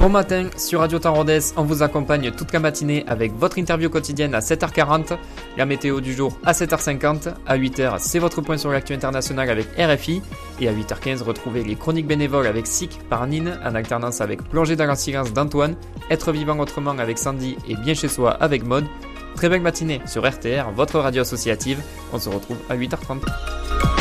Bon matin, sur Radio Temps Rodez, on vous accompagne toute la matinée avec votre interview quotidienne à 7h40, la météo du jour à 7h50, à 8h c'est votre point sur l'actu internationale avec RFI, et à 8h15 retrouvez les chroniques bénévoles avec SIC par Nine, en alternance avec Plongée dans le silence d'Antoine, Être vivant autrement avec Sandy et Bien chez soi avec Maud. Très belle matinée sur RTR, votre radio associative, on se retrouve à 8h30.